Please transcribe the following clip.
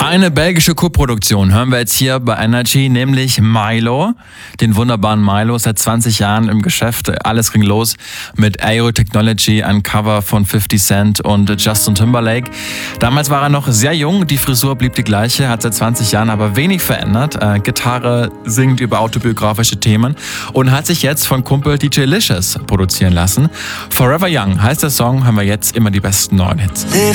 Eine belgische Co-Produktion hören wir jetzt hier bei Energy, nämlich Milo, den wunderbaren Milo, seit 20 Jahren im Geschäft. Alles ging los mit Aero Technology, ein Cover von 50 Cent und Justin Timberlake. Damals war er noch sehr jung, die Frisur blieb die gleiche, hat seit 20 Jahren aber wenig verändert. Gitarre, singt über autobiografische Themen und hat sich jetzt von Kumpel DJ Licious produzieren lassen. Forever Young heißt der Song, haben wir jetzt immer die besten neuen Hits.